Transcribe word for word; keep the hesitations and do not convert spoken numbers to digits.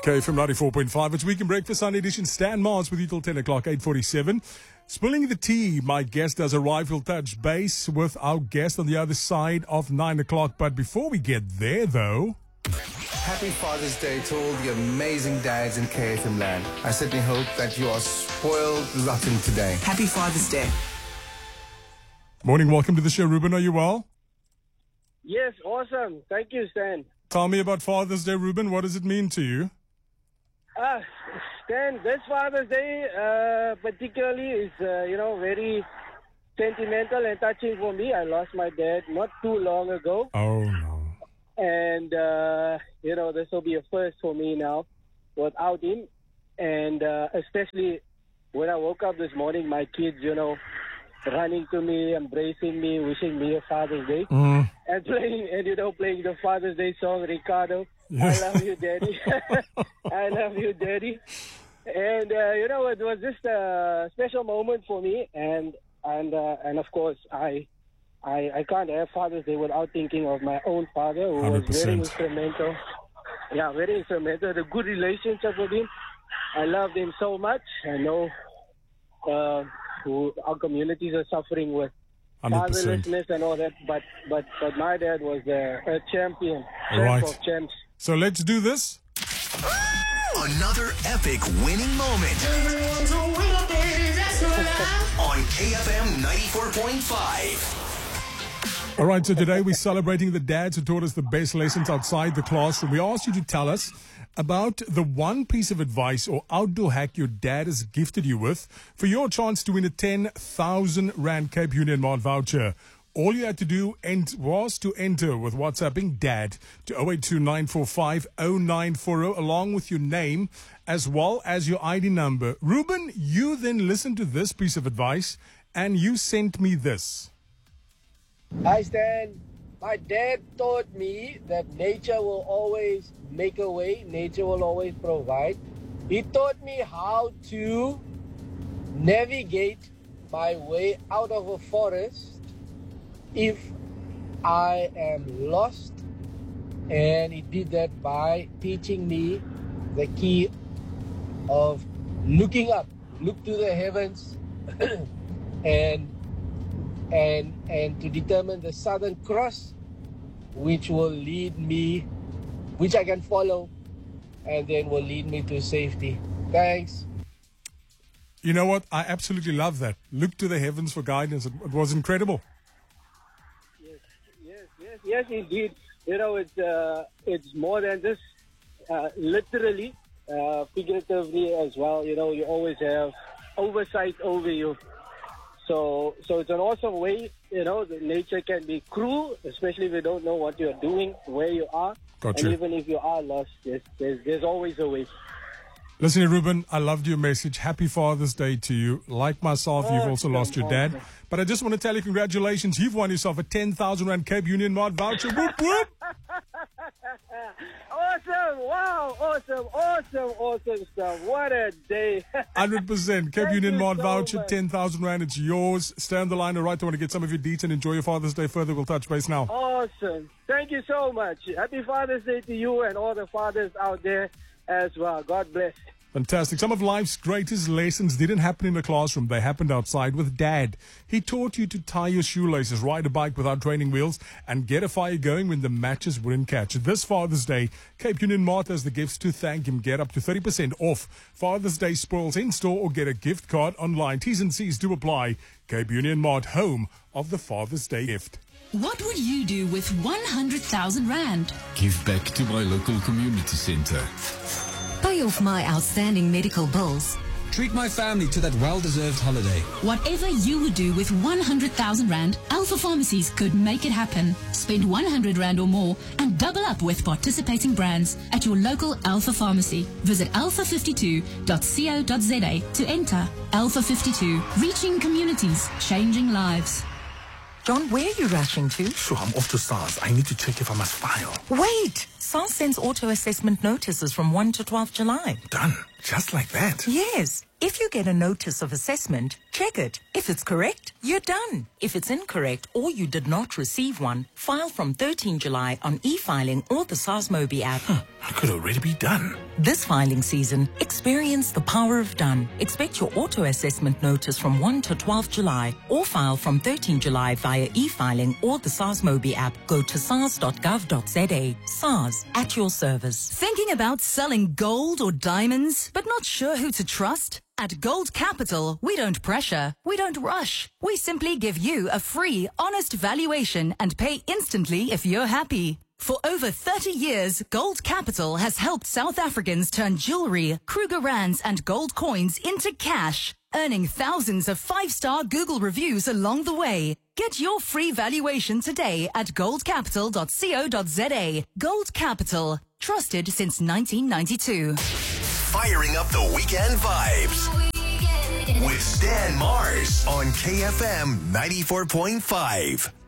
K F M ninety-four point five. It's Weekend Breakfast Sunday edition. Stan Mars with you till ten o'clock, eight forty-seven. Spilling the tea, my guest does arrive. We'll touch base with our guest on the other side of nine o'clock. But before we get there, though... Happy Father's Day to all the amazing dads in K F M land. I certainly hope that you are spoiled rotten today. Happy Father's Day. Morning, welcome to the show. Ruben, are you well? Yes, awesome. Thank you, Stan. Tell me about Father's Day, Ruben. What does it mean to you? Ah, Stan, this Father's Day uh, particularly is, uh, you know, very sentimental and touching for me. I lost my dad not too long ago. Oh, no. And, uh, you know, this will be a first for me now without him. And uh, especially when I woke up this morning, my kids, you know, running to me, embracing me, wishing me a Father's Day. Mm. And playing, and, you know, playing the Father's Day song, Ricardo. I love you, Daddy. I love you, Daddy. And, uh, you know, it was just a special moment for me. And, and, uh, and of course, I... I, I can't have Father's Day without thinking of my own father, who one hundred percent. was very instrumental. Yeah, very instrumental. The good relationship with him. I loved him so much. I know uh, who our communities are suffering with one hundred percent. fatherlessness and all that, but but but my dad was a, a champion, All champ right. of champs. So let's do this. Another epic winning moment on K F M ninety-four point five. All right, so today we're celebrating the dads who taught us the best lessons outside the classroom. We asked you to tell us about the one piece of advice or outdoor hack your dad has gifted you with for your chance to win a ten thousand Rand Cape Union Mart voucher. All you had to do ent- was to enter with WhatsApping DAD to zero eight two nine four five zero nine four zero along with your name as well as your I D number. Ruben, you then listened to this piece of advice and you sent me this. Hi Stan, my dad taught me that nature will always make a way, nature will always provide. He taught me how to navigate my way out of a forest if I am lost, and he did that by teaching me the key of looking up, look to the heavens and and and to determine the Southern Cross, which will lead me, which I can follow, and then will lead me to safety. Thanks. You know what? I absolutely love that. Look to the heavens for guidance. It, it was incredible. Yes, yes, yes, yes, indeed. You know, it's uh, it's more than just uh, literally, uh, figuratively as well. You know, you always have oversight over you. So, so it's an awesome way. You know, the nature can be cruel, especially if you don't know what you're doing, where you are, Gotcha. and even if you are lost, there's there's, there's always a way. Listen here, Ruben, I loved your message. Happy Father's Day to you. Like myself, you've also lost your dad. But I just want to tell you congratulations. You've won yourself a ten thousand Rand Cape Union Mart voucher. Whoop, whoop. Awesome. Wow. Awesome. Awesome. Awesome stuff. What a day. one hundred percent. Cape Thank Union you Mart so voucher, much. ten thousand Rand. It's yours. Stay on the line. All right, I want to get some of your deets and enjoy your Father's Day further. We'll touch base now. Awesome. Thank you so much. Happy Father's Day to you and all the fathers out there as well. God bless. Fantastic. Some of life's greatest lessons didn't happen in the classroom. They happened outside with Dad. He taught you to tie your shoelaces, ride a bike without training wheels, and get a fire going when the matches wouldn't catch. This Father's Day, Cape Union Mart has the gifts to thank him. Get up to thirty percent off Father's Day spoils in-store or get a gift card online. T's and C's do apply. Cape Union Mart, home of the Father's Day gift. What would you do with one hundred thousand Rand? Give back to my local community centre. Pay off my outstanding medical bills. Treat my family to that well-deserved holiday. Whatever you would do with one hundred thousand Rand, Alpha Pharmacies could make it happen. Spend one hundred Rand or more and double up with participating brands at your local Alpha Pharmacy. Visit alpha fifty-two dot co dot za to enter. Alpha fifty-two, reaching communities, changing lives. John, where are you rushing to? Sure, I'm off to SARS. I need to check if I must file. Wait! SARS sends auto-assessment notices from the first to twelfth of July. Done. Just like that. Yes. If you get a notice of assessment, check it. If it's correct, you're done. If it's incorrect or you did not receive one, file from the thirteenth of July on e-filing or the SARS Mobi app. Huh, I could already be done. This filing season, experience the power of done. Expect your auto-assessment notice from the first to twelfth of July or file from the thirteenth of July via e-filing or the SARS Mobi app. Go to sars dot gov dot za. SARS, at your service. Thinking about selling gold or diamonds, but not sure who to trust? At Gold Capital, we don't pressure, we don't rush. We simply give you a free, honest valuation and pay instantly if you're happy. For over thirty years, Gold Capital has helped South Africans turn jewelry, Kruger Rands and gold coins into cash, earning thousands of five-star Google reviews along the way. Get your free valuation today at gold capital dot co dot za. Gold Capital, trusted since nineteen ninety-two. Firing up the weekend vibes with Stan Mars on K F M ninety-four point five.